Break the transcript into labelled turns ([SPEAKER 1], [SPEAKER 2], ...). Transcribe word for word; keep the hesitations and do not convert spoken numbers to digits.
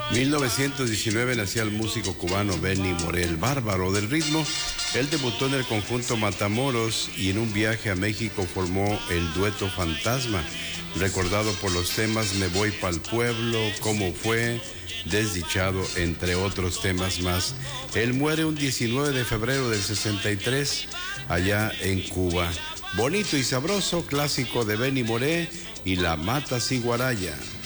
[SPEAKER 1] mil novecientos diecinueve nacía el músico cubano Benny Moré, el bárbaro del ritmo. Él debutó en el conjunto Matamoros y en un viaje a México formó el dueto Fantasma, recordado por los temas Me voy pa'l pueblo, Cómo fue, Desdichado, entre otros temas más. Él muere un diecinueve de febrero del sesenta y tres allá en Cuba. Bonito y sabroso, clásico de Benny Moré y La Mata Ciguaraya.